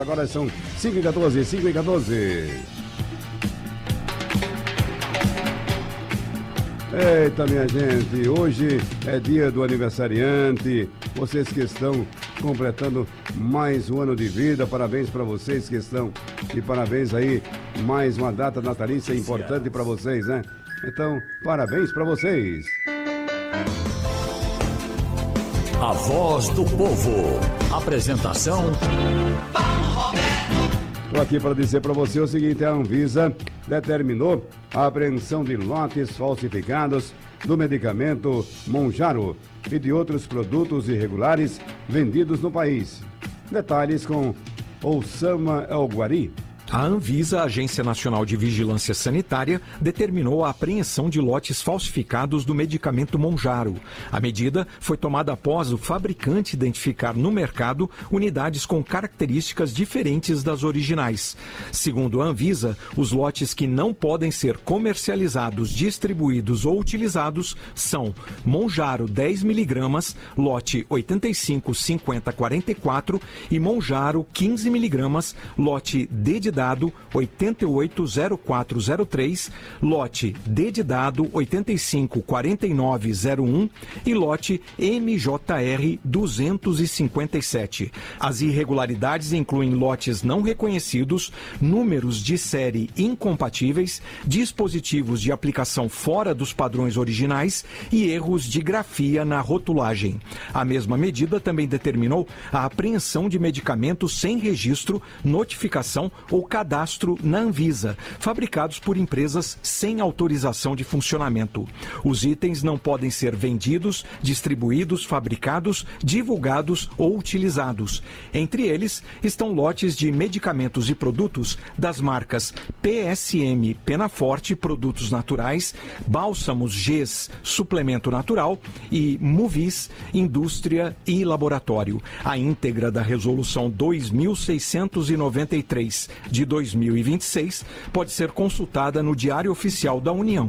Agora são 5h14, 5h14. Eita, minha gente, hoje é dia do aniversariante. Vocês que estão completando mais um ano de vida, parabéns para vocês que estão. E parabéns aí, mais uma data natalícia importante para vocês, né? Então, parabéns para vocês. A Voz do Povo. Apresentação... Estou aqui para dizer para você o seguinte: a Anvisa determinou a apreensão de lotes falsificados do medicamento Mounjaro e de outros produtos irregulares vendidos no país. Detalhes com Oussama Elguari. A Anvisa, a Agência Nacional de Vigilância Sanitária, determinou a apreensão de lotes falsificados do medicamento Mounjaro. A medida foi tomada após o fabricante identificar no mercado unidades com características diferentes das originais. Segundo a Anvisa, os lotes que não podem ser comercializados, distribuídos ou utilizados são Mounjaro 10mg, lote 855044 e Mounjaro 15mg, lote D de dado 880403, lote D de dado 854901 e lote MJR 257. As irregularidades incluem lotes não reconhecidos, números de série incompatíveis, dispositivos de aplicação fora dos padrões originais e erros de grafia na rotulagem. A mesma medida também determinou a apreensão de medicamentos sem registro, notificação ou cadastro na Anvisa, fabricados por empresas sem autorização de funcionamento. Os itens não podem ser vendidos, distribuídos, fabricados, divulgados ou utilizados. Entre eles estão lotes de medicamentos e produtos das marcas PSM Penaforte, produtos naturais, Bálsamos Gs, suplemento natural e Movis, indústria e laboratório. A íntegra da resolução 2693 de 2026 pode ser consultada no Diário Oficial da União.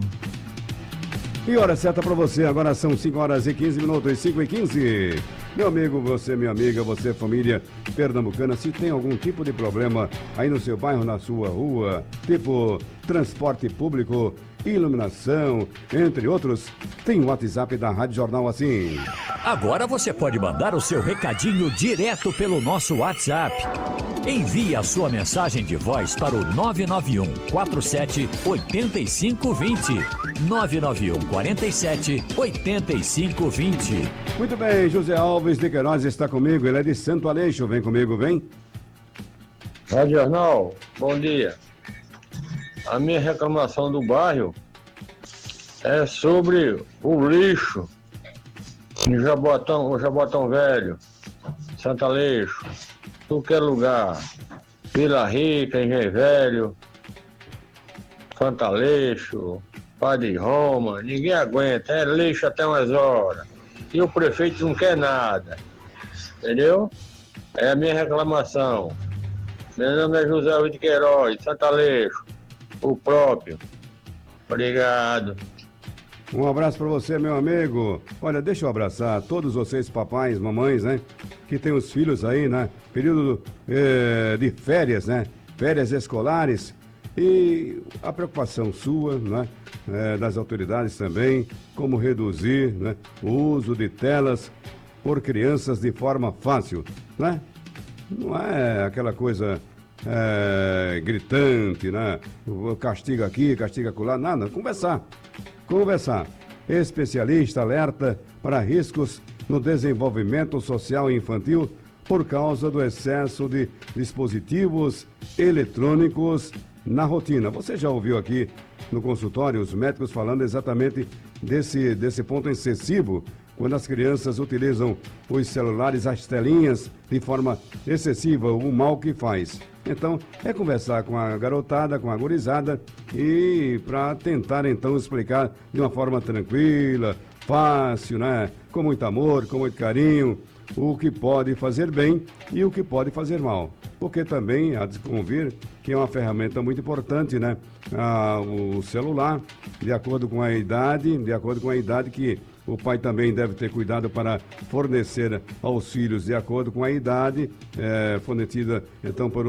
E hora certa para você, agora são 5h15, 5h15. Meu amigo, você, minha amiga, você, família pernambucana, se tem algum tipo de problema aí no seu bairro, na sua rua, tipo transporte público, iluminação, entre outros, tem o WhatsApp da Rádio Jornal assim. Agora você pode mandar o seu recadinho direto pelo nosso WhatsApp. Envie a sua mensagem de voz para o 991 47 8520. 991 47 8520. Muito bem, José Alves de Queiroz está comigo, ele é de Santo Aleixo, vem comigo, vem. Rádio Jornal, bom dia. A minha reclamação do bairro é sobre o lixo no Jabotão Velho, Santo Aleixo, tudo que é lugar, Vila Rica, Engenho Velho, Santo Aleixo, Padre Roma, ninguém aguenta, é lixo até umas horas. E o prefeito não quer nada, entendeu? É a minha reclamação. Meu nome é José Alves de Queiroz, Santo Aleixo, o próprio. Obrigado. Um abraço para você, meu amigo. Olha, deixa eu abraçar todos vocês, papais, mamães, né? Que tem os filhos aí, né? Período de férias, né? Férias escolares. E a preocupação sua, né? Das autoridades também, como reduzir, né? O uso de telas por crianças de forma fácil, né? Não é aquela coisa gritante, né? Castiga aqui, castiga acolá, nada. Conversar. Especialista alerta para riscos no desenvolvimento social infantil por causa do excesso de dispositivos eletrônicos na rotina. Você já ouviu aqui no consultório os médicos falando exatamente desse ponto excessivo, quando as crianças utilizam os celulares, as telinhas, de forma excessiva, o mal que faz. Então, é conversar com a garotada, com a gurizada, e para tentar, então, explicar de uma forma tranquila, fácil, né? Com muito amor, com muito carinho, o que pode fazer bem e o que pode fazer mal. Porque também há de convir que é uma ferramenta muito importante, né? O celular, de acordo com a idade que o pai também deve ter cuidado para fornecer aos filhos de acordo com a idade, fornecida então por